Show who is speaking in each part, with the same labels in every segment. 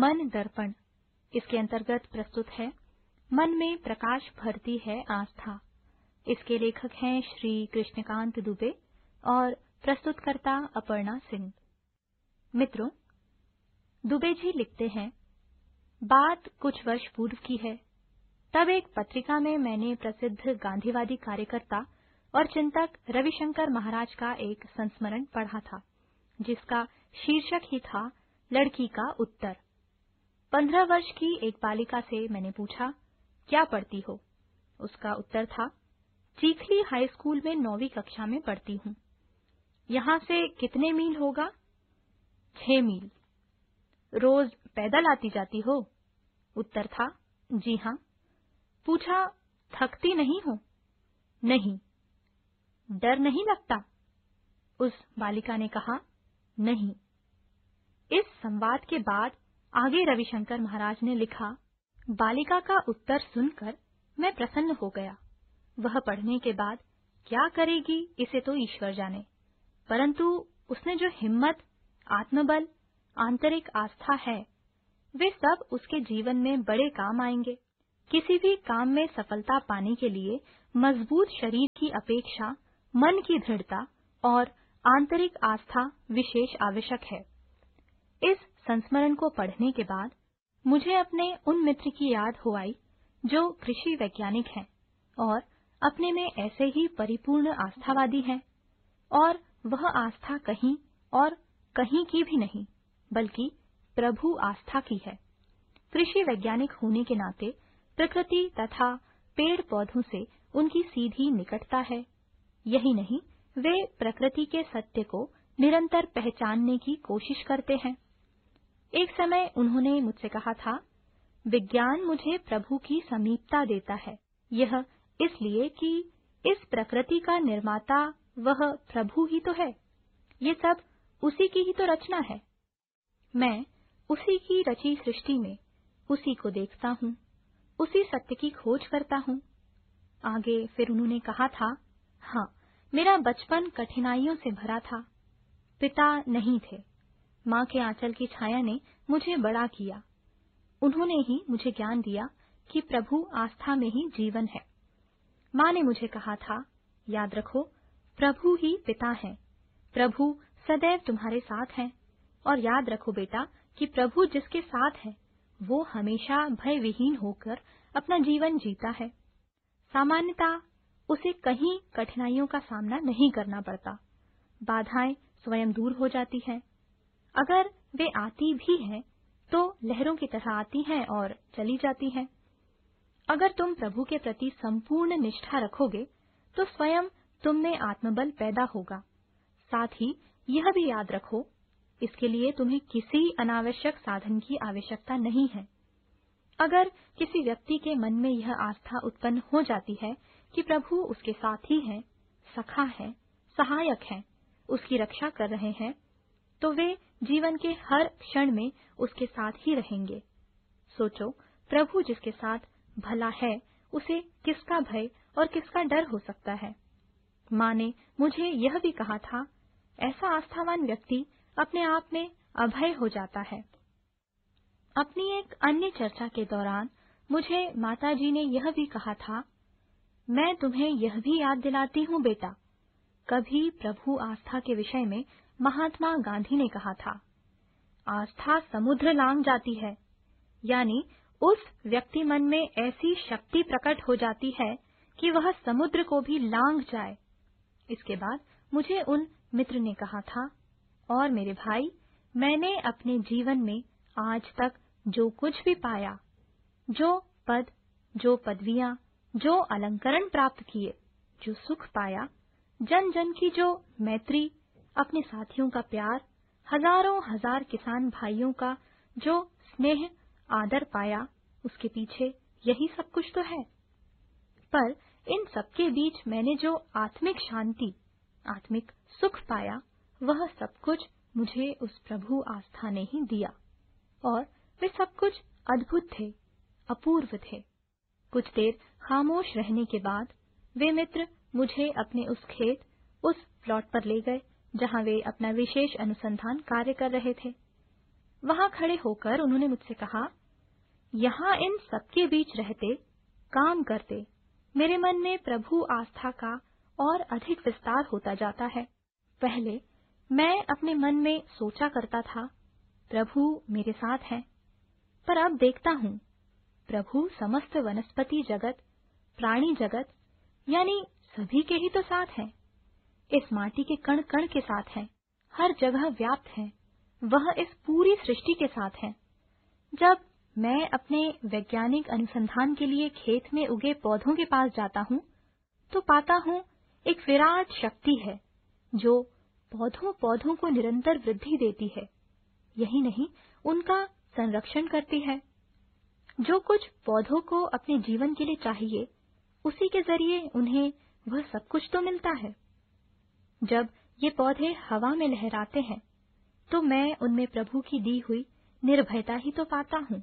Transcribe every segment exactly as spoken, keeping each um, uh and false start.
Speaker 1: मन दर्पण। इसके अंतर्गत प्रस्तुत है मन में प्रकाश भरती है आस्था। इसके लेखक हैं श्री कृष्णकांत दुबे और प्रस्तुतकर्ता अपर्णा सिंह। मित्रों, दुबे जी लिखते हैं, बात कुछ वर्ष पूर्व की है। तब एक पत्रिका में मैंने प्रसिद्ध गांधीवादी कार्यकर्ता और चिंतक रविशंकर महाराज का एक संस्मरण पढ़ा था, जिसका शीर्षक ही था लड़की का उत्तर। पंद्रह वर्ष की एक बालिका से मैंने पूछा, क्या पढ़ती हो? उसका उत्तर था, चीखली हाई स्कूल में नौवीं कक्षा में पढ़ती हूँ। यहाँ से कितने मील होगा? छह मील। रोज पैदल आती जाती हो? उत्तर था, जी हाँ। पूछा, थकती नहीं हो? नहीं। डर नहीं लगता? उस बालिका ने कहा, नहीं। इस संवाद के बाद आगे रविशंकर महाराज ने लिखा, बालिका का उत्तर सुनकर मैं प्रसन्न हो गया। वह पढ़ने के बाद क्या करेगी इसे तो ईश्वर जाने, परंतु उसने जो हिम्मत, आत्मबल, आंतरिक आस्था है, वे सब उसके जीवन में बड़े काम आएंगे। किसी भी काम में सफलता पाने के लिए मजबूत शरीर की अपेक्षा मन की दृढ़ता और आंतरिक आस्था विशेष आवश्यक है। इस संस्मरण को पढ़ने के बाद मुझे अपने उन मित्र की याद हो आई जो कृषि वैज्ञानिक हैं और अपने में ऐसे ही परिपूर्ण आस्थावादी हैं, और वह आस्था कहीं और कहीं की भी नहीं, बल्कि प्रभु आस्था की है। कृषि वैज्ञानिक होने के नाते प्रकृति तथा पेड़ पौधों से उनकी सीधी निकटता है। यही नहीं, वे प्रकृति के सत्य को निरंतर पहचानने की कोशिश करते हैं। एक समय उन्होंने मुझसे कहा था, विज्ञान मुझे प्रभु की समीपता देता है। यह इसलिए कि इस प्रकृति का निर्माता वह प्रभु ही तो है। ये सब उसी की ही तो रचना है। मैं उसी की रची सृष्टि में उसी को देखता हूँ, उसी सत्य की खोज करता हूँ। आगे फिर उन्होंने कहा था, हाँ, मेरा बचपन कठिनाइयों से भरा था। पिता नहीं थे। माँ के आंचल की छाया ने मुझे बड़ा किया। उन्होंने ही मुझे ज्ञान दिया कि प्रभु आस्था में ही जीवन है। माँ ने मुझे कहा था, याद रखो, प्रभु ही पिता हैं। प्रभु सदैव तुम्हारे साथ हैं। और याद रखो बेटा कि प्रभु जिसके साथ है, वो हमेशा भय विहीन होकर अपना जीवन जीता है। सामान्यतः उसे कहीं कठिनाइयों का सामना नहीं करना पड़ता। बाधाएं स्वयं दूर हो जाती हैं। अगर वे आती भी हैं तो लहरों की तरह आती हैं और चली जाती हैं। अगर तुम प्रभु के प्रति संपूर्ण निष्ठा रखोगे तो स्वयं तुम में आत्मबल पैदा होगा। साथ ही यह भी याद रखो, इसके लिए तुम्हें किसी अनावश्यक साधन की आवश्यकता नहीं है। अगर किसी व्यक्ति के मन में यह आस्था उत्पन्न हो जाती है कि प्रभु उसके साथी हैं, सखा है, सहायक हैं, उसकी रक्षा कर रहे हैं, तो वे जीवन के हर क्षण में उसके साथ ही रहेंगे। सोचो, प्रभु जिसके साथ भला है, उसे किसका भय और किसका डर हो सकता है। माँ ने मुझे यह भी कहा था, ऐसा आस्थावान व्यक्ति अपने आप में अभय हो जाता है। अपनी एक अन्य चर्चा के दौरान मुझे माताजी ने यह भी कहा था, मैं तुम्हें यह भी याद दिलाती हूँ बेटा, कभी प्रभु आस्था के विषय में महात्मा गांधी ने कहा था, आस्था समुद्र लांघ जाती है। यानी उस व्यक्ति मन में ऐसी शक्ति प्रकट हो जाती है कि वह समुद्र को भी लांघ जाए। इसके बाद मुझे उन मित्र ने कहा था, और मेरे भाई, मैंने अपने जीवन में आज तक जो कुछ भी पाया, जो पद, जो पदवियां, जो अलंकरण प्राप्त किए, जो सुख पाया, जन जन की जो मैत्री, अपने साथियों का प्यार, हजारों हजार किसान भाइयों का जो स्नेह आदर पाया, उसके पीछे यही सब कुछ तो है। पर इन सबके बीच मैंने जो आत्मिक शांति, आत्मिक सुख पाया, वह सब कुछ मुझे उस प्रभु आस्था ने ही दिया। और वे सब कुछ अद्भुत थे, अपूर्व थे। कुछ देर खामोश रहने के बाद वे मित्र मुझे अपने उस खेत, उस प्लॉट पर ले गए जहां वे अपना विशेष अनुसंधान कार्य कर रहे थे। वहां खड़े होकर उन्होंने मुझसे कहा, यहाँ इन सबके बीच रहते, काम करते, मेरे मन में प्रभु आस्था का और अधिक विस्तार होता जाता है। पहले मैं अपने मन में सोचा करता था, प्रभु मेरे साथ हैं, पर अब देखता हूँ, प्रभु समस्त वनस्पति जगत, प्राणी जगत, यानी सभी के ही तो साथ हैं। इस माटी के कण कण के साथ हैं, हर जगह व्याप्त हैं। वह इस पूरी सृष्टि के साथ हैं। जब मैं अपने वैज्ञानिक अनुसंधान के लिए खेत में उगे पौधों के पास जाता हूँ, तो पाता हूँ एक विराट शक्ति है जो पौधों पौधों को निरंतर वृद्धि देती है। यही नहीं, उनका संरक्षण करती है। जो कुछ पौधों को अपने जीवन के लिए चाहिए, उसी के जरिए उन्हें वह सब कुछ तो मिलता है। जब ये पौधे हवा में लहराते हैं, तो मैं उनमें प्रभु की दी हुई निर्भयता ही तो पाता हूँ।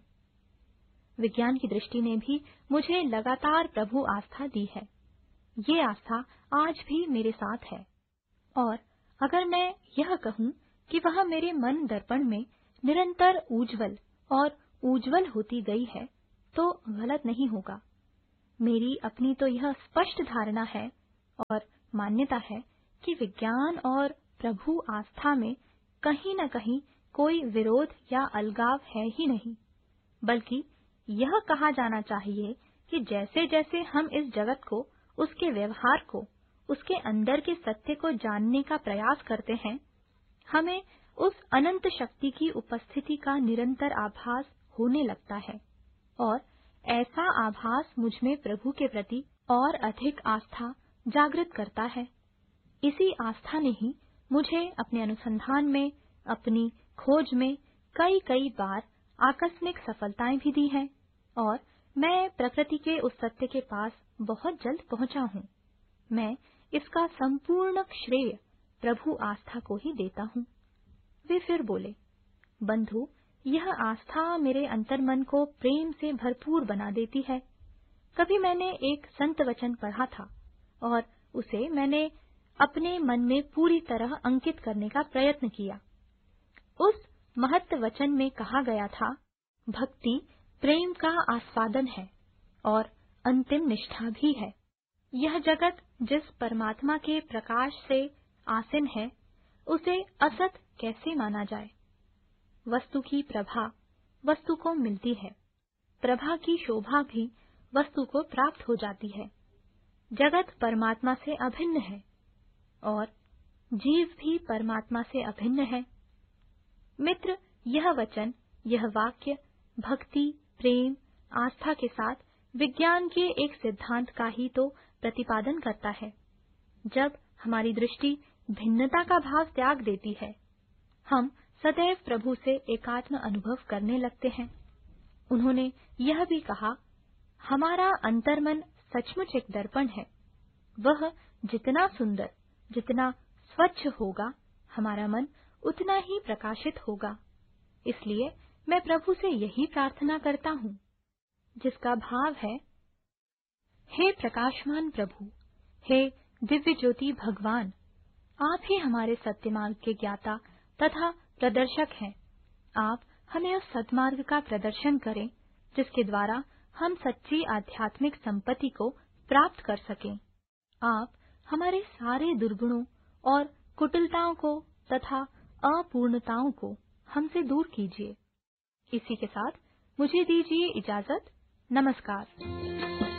Speaker 1: विज्ञान की दृष्टि ने भी मुझे लगातार प्रभु आस्था दी है। ये आस्था आज भी मेरे साथ है। और अगर मैं यह कहूँ कि वह मेरे मन दर्पण में निरंतर उज्जवल और उज्जवल होती गई है, तो गलत नहीं होगा। मेरी अपनी तो यह स्पष्ट धारणा है और मान्यता है कि विज्ञान और प्रभु आस्था में कहीं न कहीं कोई विरोध या अलगाव है ही नहीं, बल्कि यह कहा जाना चाहिए कि जैसे जैसे हम इस जगत को, उसके व्यवहार को, उसके अंदर के सत्य को जानने का प्रयास करते हैं, हमें उस अनंत शक्ति की उपस्थिति का निरंतर आभास होने लगता है। और ऐसा आभास मुझमें प्रभु के प्रति और अधिक आस्था जागृत करता है। इसी आस्था ने ही मुझे अपने अनुसंधान में, अपनी खोज में कई कई बार आकस्मिक सफलताएं भी दी हैं, और मैं प्रकृति के उस सत्य के पास बहुत जल्द पहुंचा हूँ। मैं इसका संपूर्ण श्रेय प्रभु आस्था को ही देता हूँ। वे फिर बोले, बंधु, यह आस्था मेरे अंतर्मन को प्रेम से भरपूर बना देती है। कभी मैंने एक संत वचन पढ़ा था और उसे मैंने अपने मन में पूरी तरह अंकित करने का प्रयत्न किया। उस महत्व वचन में कहा गया था, भक्ति प्रेम का आस्वादन है और अंतिम निष्ठा भी है। यह जगत जिस परमात्मा के प्रकाश से आसीन है, उसे असत कैसे माना जाए। वस्तु की प्रभा वस्तु को मिलती है, प्रभा की शोभा भी वस्तु को प्राप्त हो जाती है। जगत परमात्मा से अभिन्न है और जीव भी परमात्मा से अभिन्न है। मित्र, यह वचन, यह वाक्य भक्ति, प्रेम, आस्था के साथ विज्ञान के एक सिद्धांत का ही तो प्रतिपादन करता है। जब हमारी दृष्टि भिन्नता का भाव त्याग देती है, हम सदैव प्रभु से एकात्म अनुभव करने लगते हैं। उन्होंने यह भी कहा, हमारा अंतर्मन सचमुच एक दर्पण है। वह जितना सुंदर, जितना स्वच्छ होगा, हमारा मन उतना ही प्रकाशित होगा। इसलिए मैं प्रभु से यही प्रार्थना करता हूँ, जिसका भाव है, हे प्रकाशमान प्रभु, हे दिव्य ज्योति भगवान, आप ही हमारे सत्य मार्ग के ज्ञाता तथा प्रदर्शक हैं। आप हमें उस सद्मार्ग का प्रदर्शन करें, जिसके द्वारा हम सच्ची आध्यात्मिक संपत्ति को प्राप्त कर सकें। आप हमारे सारे दुर्गुणों और कुटिलताओं को तथा अपूर्णताओं को हमसे दूर कीजिए। इसी के साथ मुझे दीजिए इजाजत। नमस्कार।